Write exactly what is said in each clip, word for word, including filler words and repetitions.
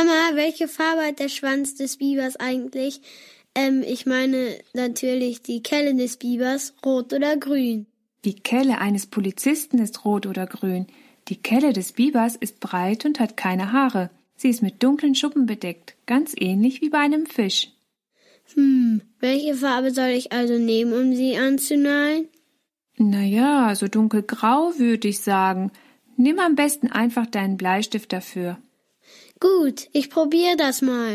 Mama, welche Farbe hat der Schwanz des Bibers eigentlich? Ähm, ich meine natürlich die Kelle des Bibers, rot oder grün. Die Kelle eines Polizisten ist rot oder grün. Die Kelle des Bibers ist breit und hat keine Haare. Sie ist mit dunklen Schuppen bedeckt, ganz ähnlich wie bei einem Fisch. Hm, welche Farbe soll ich also nehmen, um sie anzunalen? Naja, so dunkelgrau würde ich sagen. Nimm am besten einfach deinen Bleistift dafür. Gut, ich probiere das mal.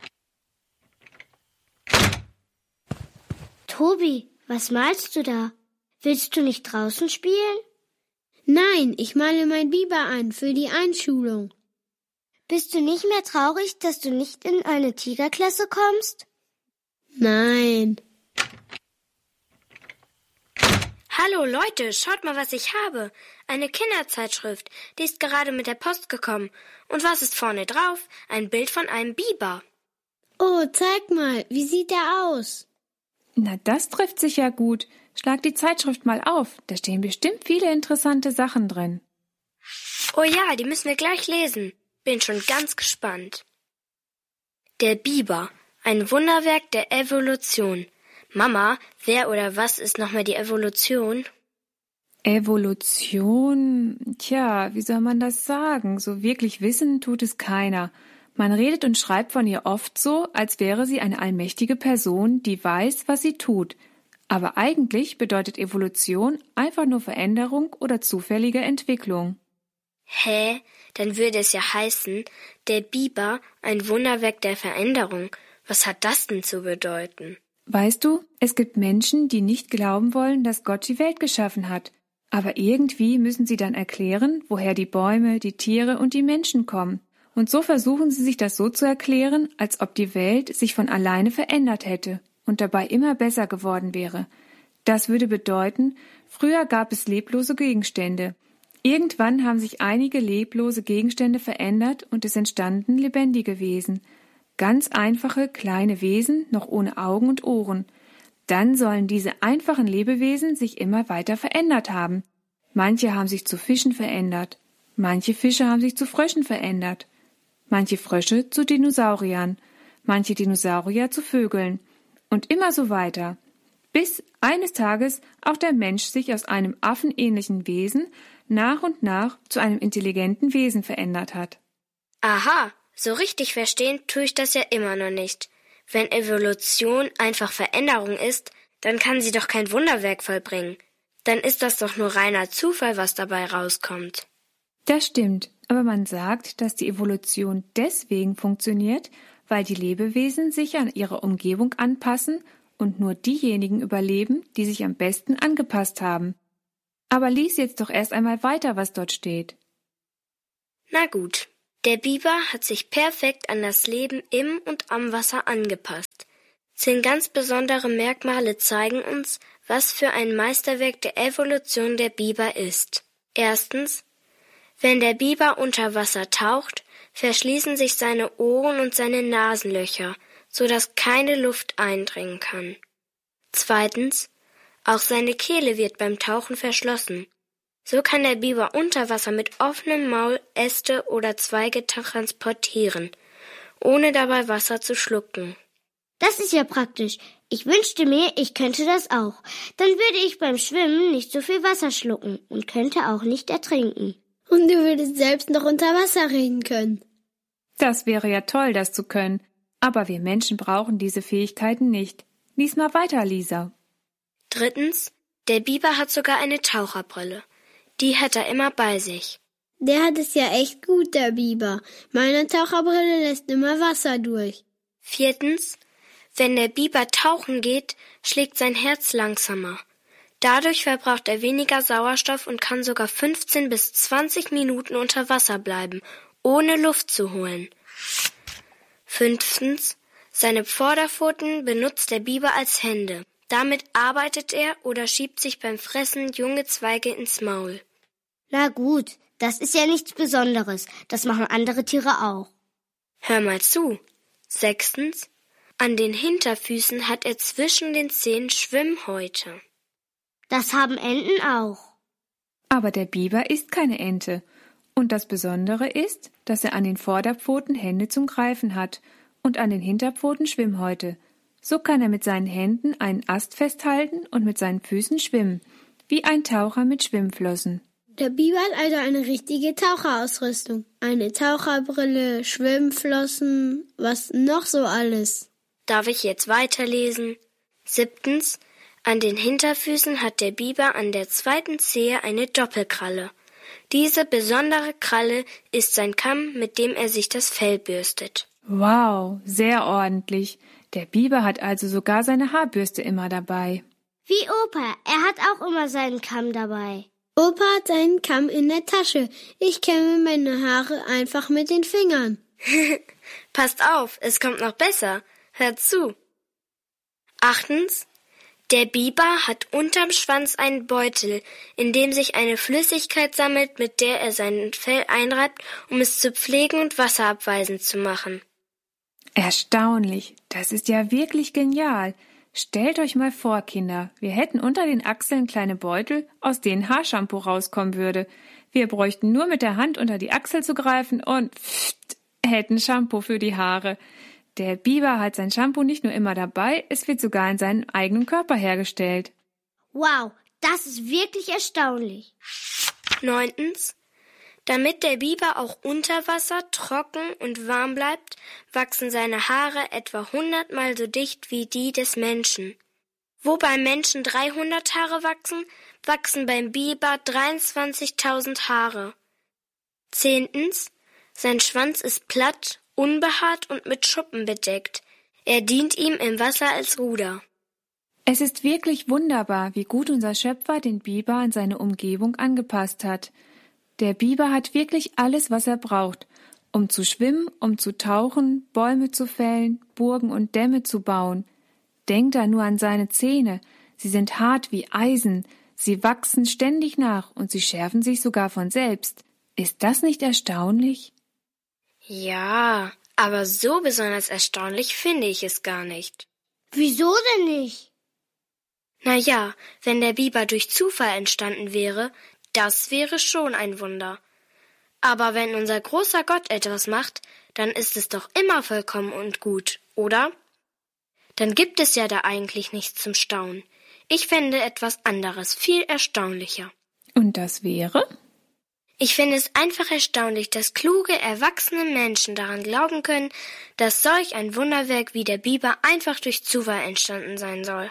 Tobi, was malst du da? Willst du nicht draußen spielen? Nein, ich male mein Biber an für die Einschulung. Bist du nicht mehr traurig, dass du nicht in eine Tigerklasse kommst? Nein. Hallo Leute, schaut mal, was ich habe. Eine Kinderzeitschrift, die ist gerade mit der Post gekommen. Und was ist vorne drauf? Ein Bild von einem Biber. Oh, zeig mal, wie sieht er aus? Na, das trifft sich ja gut. Schlag die Zeitschrift mal auf, da stehen bestimmt viele interessante Sachen drin. Oh ja, die müssen wir gleich lesen. Bin schon ganz gespannt. Der Biber, ein Wunderwerk der Evolution. Mama, wer oder was ist nochmal die Evolution? Evolution? Tja, wie soll man das sagen? So wirklich wissen tut es keiner. Man redet und schreibt von ihr oft so, als wäre sie eine allmächtige Person, die weiß, was sie tut. Aber eigentlich bedeutet Evolution einfach nur Veränderung oder zufällige Entwicklung. Hä? Dann würde es ja heißen, der Biber, ein Wunderwerk der Veränderung. Was hat das denn zu bedeuten? Weißt du, es gibt Menschen, die nicht glauben wollen, dass Gott die Welt geschaffen hat. Aber irgendwie müssen sie dann erklären, woher die Bäume, die Tiere und die Menschen kommen. Und so versuchen sie sich das so zu erklären, als ob die Welt sich von alleine verändert hätte und dabei immer besser geworden wäre. Das würde bedeuten, früher gab es leblose Gegenstände. Irgendwann haben sich einige leblose Gegenstände verändert und es entstanden lebendige Wesen. Ganz einfache, kleine Wesen, noch ohne Augen und Ohren. Dann sollen diese einfachen Lebewesen sich immer weiter verändert haben. Manche haben sich zu Fischen verändert. Manche Fische haben sich zu Fröschen verändert. Manche Frösche zu Dinosauriern. Manche Dinosaurier zu Vögeln. Und immer so weiter. Bis eines Tages auch der Mensch sich aus einem affenähnlichen Wesen nach und nach zu einem intelligenten Wesen verändert hat. Aha, so richtig verstehen tue ich das ja immer noch nicht. Wenn Evolution einfach Veränderung ist, dann kann sie doch kein Wunderwerk vollbringen. Dann ist das doch nur reiner Zufall, was dabei rauskommt. Das stimmt, aber man sagt, dass die Evolution deswegen funktioniert, weil die Lebewesen sich an ihre Umgebung anpassen und nur diejenigen überleben, die sich am besten angepasst haben. Aber lies jetzt doch erst einmal weiter, was dort steht. Na gut. Der Biber hat sich perfekt an das Leben im und am Wasser angepasst. Zehn ganz besondere Merkmale zeigen uns, was für ein Meisterwerk der Evolution der Biber ist. Erstens, wenn der Biber unter Wasser taucht, verschließen sich seine Ohren und seine Nasenlöcher, so dass keine Luft eindringen kann. Zweitens, auch seine Kehle wird beim Tauchen verschlossen. So kann der Biber unter Wasser mit offenem Maul Äste oder Zweige transportieren, ohne dabei Wasser zu schlucken. Das ist ja praktisch. Ich wünschte mir, ich könnte das auch. Dann würde ich beim Schwimmen nicht so viel Wasser schlucken und könnte auch nicht ertrinken. Und du würdest selbst noch unter Wasser reden können. Das wäre ja toll, das zu können. Aber wir Menschen brauchen diese Fähigkeiten nicht. Lies mal weiter, Lisa. Drittens, der Biber hat sogar eine Taucherbrille. Die hat er immer bei sich. Der hat es ja echt gut, der Biber. Meine Taucherbrille lässt immer Wasser durch. Viertens, wenn der Biber tauchen geht, schlägt sein Herz langsamer. Dadurch verbraucht er weniger Sauerstoff und kann sogar fünfzehn bis zwanzig Minuten unter Wasser bleiben, ohne Luft zu holen. Fünftens, seine Vorderpfoten benutzt der Biber als Hände. Damit arbeitet er oder schiebt sich beim Fressen junge Zweige ins Maul. Na gut, das ist ja nichts Besonderes. Das machen andere Tiere auch. Hör mal zu. Sechstens, an den Hinterfüßen hat er zwischen den Zehen Schwimmhäute. Das haben Enten auch. Aber der Biber ist keine Ente. Und das Besondere ist, dass er an den Vorderpfoten Hände zum Greifen hat und an den Hinterpfoten Schwimmhäute. So kann er mit seinen Händen einen Ast festhalten und mit seinen Füßen schwimmen, wie ein Taucher mit Schwimmflossen. Der Biber hat also eine richtige Taucherausrüstung. Eine Taucherbrille, Schwimmflossen, was noch so alles. Darf ich jetzt weiterlesen? Siebtens. An den Hinterfüßen hat der Biber an der zweiten Zehe eine Doppelkralle. Diese besondere Kralle ist sein Kamm, mit dem er sich das Fell bürstet. Wow, sehr ordentlich. Der Biber hat also sogar seine Haarbürste immer dabei. Wie Opa, er hat auch immer seinen Kamm dabei. Opa hat seinen Kamm in der Tasche. Ich kämme meine Haare einfach mit den Fingern. Passt auf, es kommt noch besser. Hört zu. Achtens. Der Biber hat unterm Schwanz einen Beutel, in dem sich eine Flüssigkeit sammelt, mit der er sein Fell einreibt, um es zu pflegen und wasserabweisend zu machen. Erstaunlich, das ist ja wirklich genial. Stellt euch mal vor, Kinder, wir hätten unter den Achseln kleine Beutel, aus denen Haarshampoo rauskommen würde. Wir bräuchten nur mit der Hand unter die Achsel zu greifen und pfft, hätten Shampoo für die Haare. Der Biber hat sein Shampoo nicht nur immer dabei, es wird sogar in seinem eigenen Körper hergestellt. Wow, das ist wirklich erstaunlich. Neuntens. Damit der Biber auch unter Wasser trocken und warm bleibt, wachsen seine Haare etwa hundertmal so dicht wie die des Menschen. Wo beim Menschen dreihundert Haare wachsen, wachsen beim Biber dreiundzwanzigtausend Haare. Zehntens. Sein Schwanz ist platt, unbehaart und mit Schuppen bedeckt. Er dient ihm im Wasser als Ruder. Es ist wirklich wunderbar, wie gut unser Schöpfer den Biber an seine Umgebung angepasst hat. Der Biber hat wirklich alles, was er braucht, um zu schwimmen, um zu tauchen, Bäume zu fällen, Burgen und Dämme zu bauen. Denkt da nur an seine Zähne. Sie sind hart wie Eisen. Sie wachsen ständig nach und sie schärfen sich sogar von selbst. Ist das nicht erstaunlich? Ja, aber so besonders erstaunlich finde ich es gar nicht. Wieso denn nicht? Na ja, wenn der Biber durch Zufall entstanden wäre, das wäre schon ein Wunder. Aber wenn unser großer Gott etwas macht, dann ist es doch immer vollkommen und gut, oder? Dann gibt es ja da eigentlich nichts zum Staunen. Ich fände etwas anderes viel erstaunlicher. Und das wäre? Ich finde es einfach erstaunlich, dass kluge, erwachsene Menschen daran glauben können, dass solch ein Wunderwerk wie der Biber einfach durch Zufall entstanden sein soll.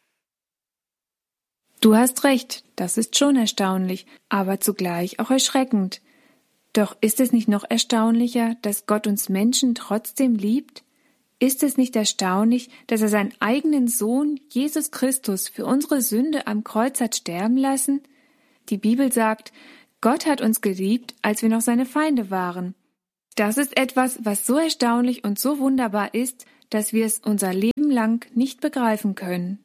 Du hast recht, das ist schon erstaunlich, aber zugleich auch erschreckend. Doch ist es nicht noch erstaunlicher, dass Gott uns Menschen trotzdem liebt? Ist es nicht erstaunlich, dass er seinen eigenen Sohn, Jesus Christus, für unsere Sünde am Kreuz hat sterben lassen? Die Bibel sagt, Gott hat uns geliebt, als wir noch seine Feinde waren. Das ist etwas, was so erstaunlich und so wunderbar ist, dass wir es unser Leben lang nicht begreifen können.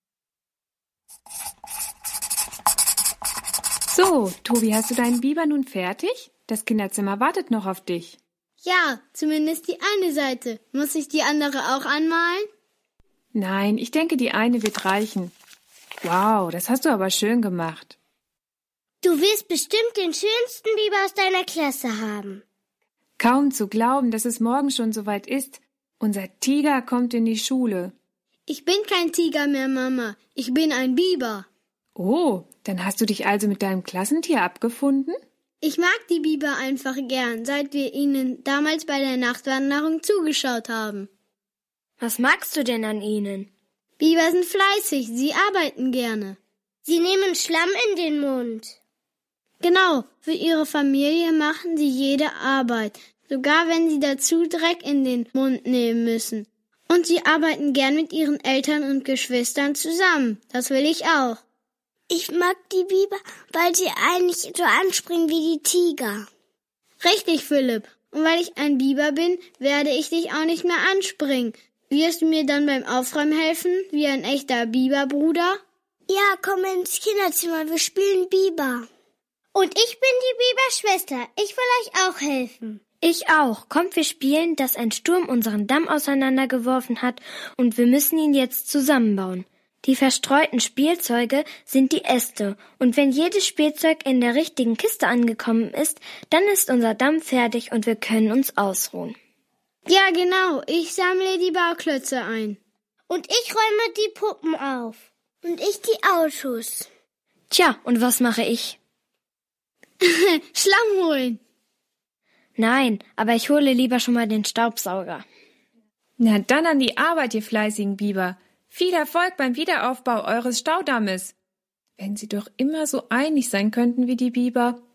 So, Tobi, hast du deinen Biber nun fertig? Das Kinderzimmer wartet noch auf dich. Ja, zumindest die eine Seite. Muss ich die andere auch anmalen? Nein, ich denke, die eine wird reichen. Wow, das hast du aber schön gemacht. Du wirst bestimmt den schönsten Biber aus deiner Klasse haben. Kaum zu glauben, dass es morgen schon soweit ist. Unser Tiger kommt in die Schule. Ich bin kein Tiger mehr, Mama. Ich bin ein Biber. Oh, dann hast du dich also mit deinem Klassentier abgefunden? Ich mag die Biber einfach gern, seit wir ihnen damals bei der Nachtwanderung zugeschaut haben. Was magst du denn an ihnen? Biber sind fleißig, sie arbeiten gerne. Sie nehmen Schlamm in den Mund. Genau, für ihre Familie machen sie jede Arbeit, sogar wenn sie dazu Dreck in den Mund nehmen müssen. Und sie arbeiten gern mit ihren Eltern und Geschwistern zusammen. Das will ich auch. Ich mag die Biber, weil sie eigentlich so anspringen wie die Tiger. Richtig, Philipp. Und weil ich ein Biber bin, werde ich dich auch nicht mehr anspringen. Wirst du mir dann beim Aufräumen helfen, wie ein echter Biberbruder? Ja, komm ins Kinderzimmer, wir spielen Biber. Und ich bin die Biberschwester. Ich will euch auch helfen. Ich auch. Kommt, wir spielen, dass ein Sturm unseren Damm auseinandergeworfen hat und wir müssen ihn jetzt zusammenbauen. Die verstreuten Spielzeuge sind die Äste, und wenn jedes Spielzeug in der richtigen Kiste angekommen ist, dann ist unser Damm fertig und wir können uns ausruhen. Ja, genau. Ich sammle die Bauklötze ein. Und ich räume die Puppen auf. Und ich die Autos. Tja, und was mache ich? Schlamm holen. Nein, aber ich hole lieber schon mal den Staubsauger. Na dann an die Arbeit, ihr fleißigen Biber. Viel Erfolg beim Wiederaufbau eures Staudammes. Wenn sie doch immer so einig sein könnten wie die Biber.